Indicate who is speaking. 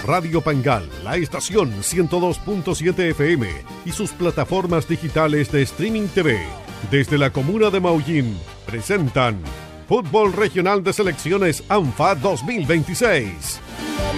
Speaker 1: Radio Pangal, la estación 102.7 FM y sus plataformas digitales de streaming TV. Desde la comuna de Maullín, presentan Fútbol Regional de Selecciones ANFA 2026.